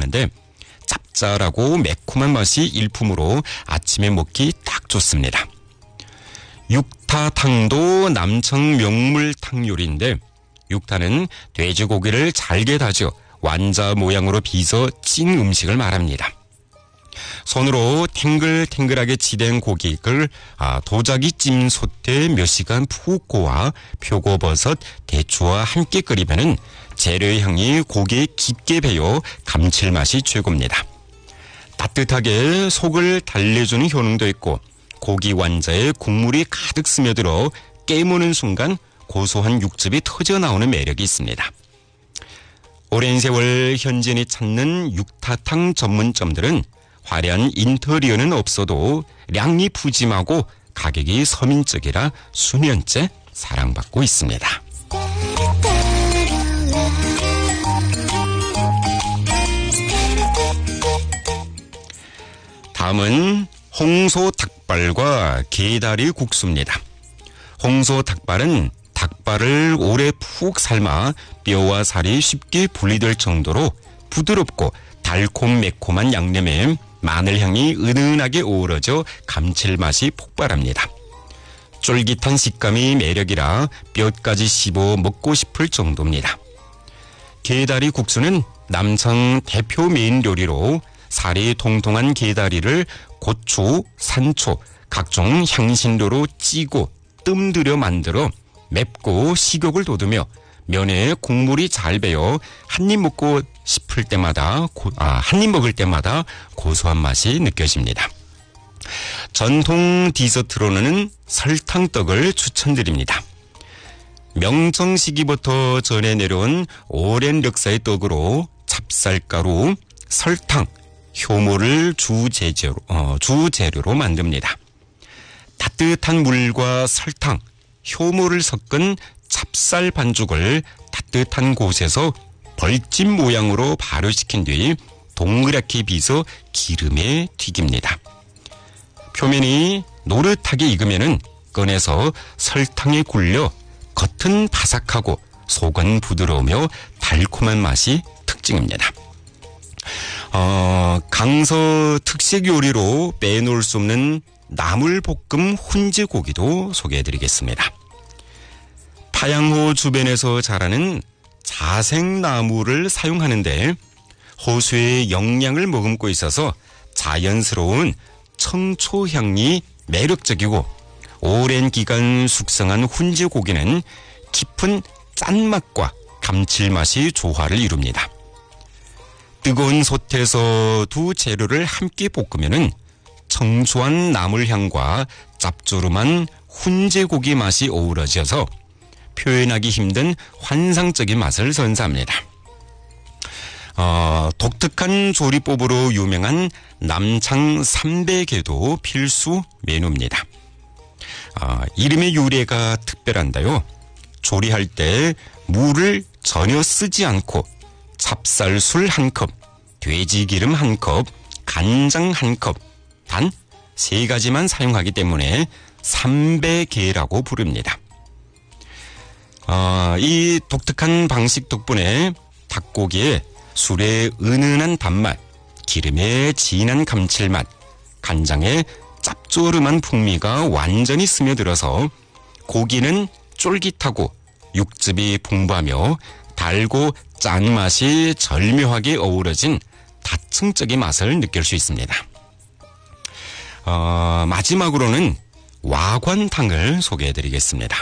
있는데 짭짤하고 매콤한 맛이 일품으로 아침에 먹기 딱 좋습니다. 육타탕도 남청 명물탕 요리인데 육타는 돼지고기를 잘게 다져 완자 모양으로 빚어 찐 음식을 말합니다. 손으로 탱글탱글하게 지댄 고기를 도자기 찜 솥에 몇 시간 푹 고아 표고버섯, 대추와 함께 끓이면은 재료의 향이 고기에 깊게 배어 감칠맛이 최고입니다. 따뜻하게 속을 달래주는 효능도 있고 고기 완자에 국물이 가득 스며들어 깨무는 순간 고소한 육즙이 터져나오는 매력이 있습니다. 오랜 세월 현지인이 찾는 육타탕 전문점들은 화려한 인테리어는 없어도 량이 푸짐하고 가격이 서민적이라 수년째 사랑받고 있습니다. 다음은 홍소 닭발과 게다리 국수입니다. 홍소 닭발은 닭발을 오래 푹 삶아 뼈와 살이 쉽게 분리될 정도로 부드럽고 달콤 매콤한 양념에 마늘향이 은은하게 어우러져 감칠맛이 폭발합니다. 쫄깃한 식감이 매력이라 뼈까지 씹어 먹고 싶을 정도입니다. 게다리 국수는 남성 대표 메인 요리로 살이 통통한 게다리를 고추, 산초, 각종 향신료로 찌고 뜸들여 만들어 맵고 식욕을 돋우며 면에 국물이 잘 배어 한 입 먹을 때마다 고소한 맛이 느껴집니다. 전통 디저트로는 설탕떡을 추천드립니다. 명청 시기부터 전해 내려온 오랜 역사의 떡으로 찹쌀가루, 설탕, 효모를 주재료로 만듭니다. 따뜻한 물과 설탕, 효모를 섞은 찹쌀 반죽을 따뜻한 곳에서 벌집 모양으로 발효시킨 뒤 동그랗게 빚어 기름에 튀깁니다. 표면이 노릇하게 익으면은 꺼내서 설탕에 굴려 겉은 바삭하고 속은 부드러우며 달콤한 맛이 특징입니다. 강서 특색 요리로 빼놓을 수 없는 나물볶음 훈제고기도 소개해드리겠습니다. 파양호 주변에서 자라는 자생나무를 사용하는데 호수의 영양을 머금고 있어서 자연스러운 청초향이 매력적이고 오랜 기간 숙성한 훈제고기는 깊은 짠맛과 감칠맛이 조화를 이룹니다. 뜨거운 솥에서 두 재료를 함께 볶으면은 청초한 나물향과 짭조름한 훈제고기 맛이 어우러져서 표현하기 힘든 환상적인 맛을 선사합니다. 독특한 조리법으로 유명한 남창 삼백에도 필수 메뉴입니다. 이름의 유래가 특별한데요. 조리할 때 물을 전혀 쓰지 않고 찹쌀술 1컵, 돼지기름 1컵, 간장 1컵, 단 3가지만 사용하기 때문에 삼백에라고 부릅니다. 이 독특한 방식 덕분에 닭고기에 술의 은은한 단맛, 기름의 진한 감칠맛, 간장의 짭조름한 풍미가 완전히 스며들어서 고기는 쫄깃하고 육즙이 풍부하며 달고 짠 맛이 절묘하게 어우러진 다층적인 맛을 느낄 수 있습니다. 마지막으로는 와관탕을 소개해드리겠습니다.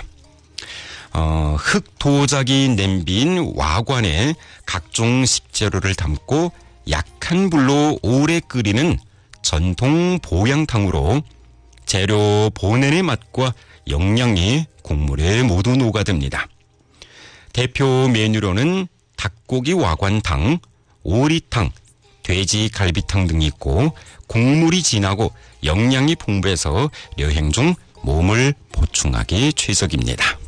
흑도자기 냄비인 와관에 각종 식재료를 담고 약한 불로 오래 끓이는 전통 보양탕으로 재료 본연의 맛과 영양이 국물에 모두 녹아듭니다. 대표 메뉴로는 닭고기 와관탕, 오리탕, 돼지 갈비탕 등이 있고 국물이 진하고 영양이 풍부해서 여행 중 몸을 보충하기 최적입니다.